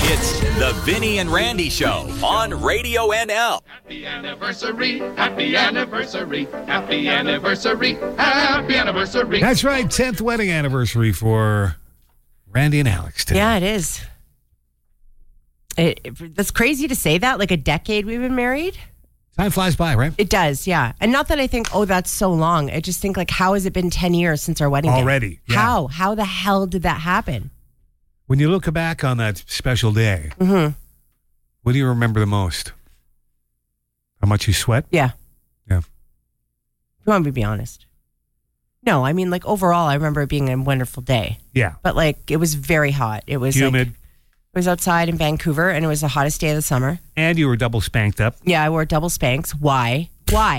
It's the Vinny and Randy Show on Radio NL. Happy anniversary, happy anniversary, happy anniversary, happy anniversary. That's right, 10th wedding anniversary for Randy and Alex today. Yeah, it is. That's crazy to say that, like a decade we've been married. Time flies by, right? It does, yeah. And not that I think, oh, that's so long. I just think, like, how has it been 10 years since our wedding day? Already, yeah. How the hell did that happen? When you look back on that special day, what do you remember the most? How much you sweat? Yeah. Yeah. You want me to be honest? No, I mean, like, overall, I remember it being a wonderful day. Yeah. But, like, it was very hot. It was humid. It was outside in Vancouver, and it was the hottest day of the summer. And you were double spanked up. Yeah, I wore double Spanx. Why?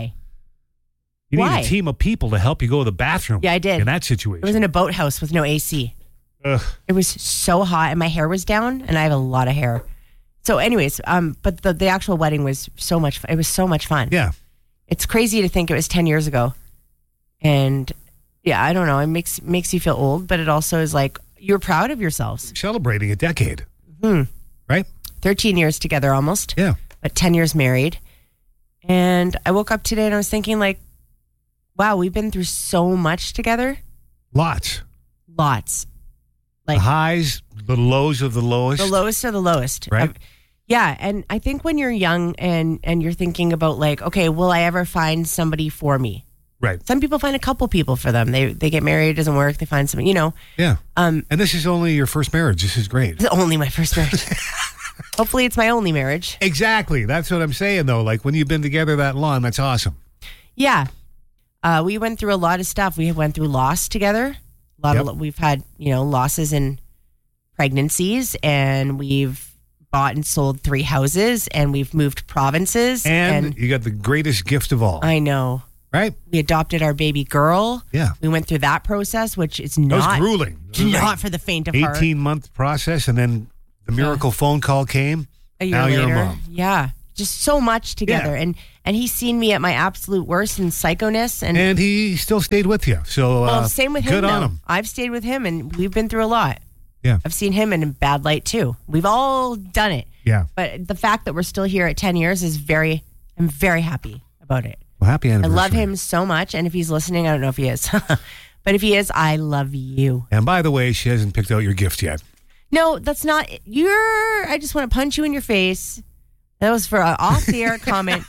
You need a team of people to help you go to the bathroom. Yeah, I did. In that situation. It was in a boathouse with no AC. Ugh. It was so hot, and my hair was down, and I have a lot of hair. So anyways, but the actual wedding was so much fun. It was so much fun. Yeah. It's crazy to think it was 10 years ago. And yeah, I don't know. It makes you feel old, but it also is like, you're proud of yourselves. Celebrating a decade. Right? 13 years together almost. Yeah. But 10 years married. And I woke up today and I was thinking, like, wow, we've been through so much together. Lots. Like the highs, the lows of the lowest. The lowest of the lowest. Right? Yeah. And I think when you're young and you're thinking about, like, okay, will I ever find somebody for me? Right. Some people find a couple people for them. They get married, it doesn't work. They find somebody, Yeah. And this is only your first marriage. This is great. It's only my first marriage. Hopefully it's my only marriage. Exactly. That's what I'm saying, though. Like, when you've been together that long, that's awesome. Yeah. We went through a lot of stuff. We went through loss together. We've had, losses in pregnancies, and we've bought and sold 3 houses, and we've moved provinces. And you got the greatest gift of all. I know. Right? We adopted our baby girl. Yeah. We went through that process, which is not... It was grueling. Not for the faint of heart. 18-month process, and then the miracle phone call came. A year now later. you're a mom. Yeah. Just so much together. Yeah. And he's seen me at my absolute worst in psychoness. And he still stayed with you. So same with him. Good on though. him. I've stayed with him, and we've been through a lot. Yeah. I've seen him in a bad light, too. We've all done it. Yeah. But the fact that we're still here at 10 years I'm very happy about it. Well, happy anniversary. I love him so much. And if he's listening, I don't know if he is. But if he is, I love you. And by the way, she hasn't picked out your gift yet. No, that's not. I just want to punch you in your face. That was for an off-the-air comment.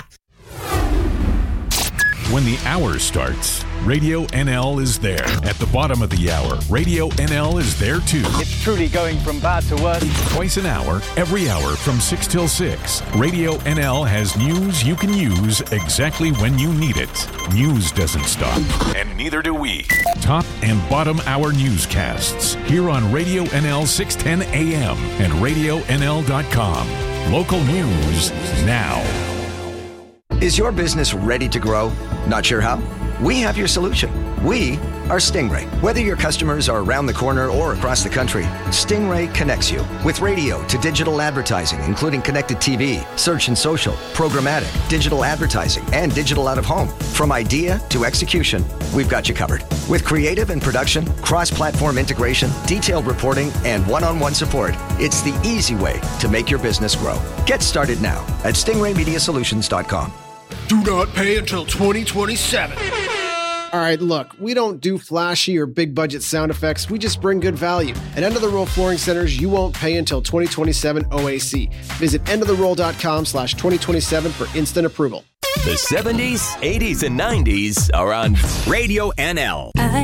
When the hour starts, Radio NL is there. At the bottom of the hour, Radio NL is there too. It's truly going from bad to worse. Twice an hour, every hour from 6 till 6. Radio NL has news you can use exactly when you need it. News doesn't stop, and neither do we. Top and bottom hour newscasts here on Radio NL 610 AM and RadioNL.com. Local news now. Is your business ready to grow? Not sure how? We have your solution. We are Stingray. Whether your customers are around the corner or across the country, Stingray connects you with radio to digital advertising, including connected TV, search and social, programmatic, digital advertising, and digital out of home. From idea to execution, we've got you covered. With creative and production, cross-platform integration, detailed reporting, and one-on-one support, it's the easy way to make your business grow. Get started now at stingraymediasolutions.com. Do not pay until 2027. All right, look, we don't do flashy or big budget sound effects. We just bring good value. At End of the Roll Flooring Centers, you won't pay until 2027 OAC. Visit endoftheroll.com/2027 for instant approval. The 70s, 80s, and 90s are on Radio NL.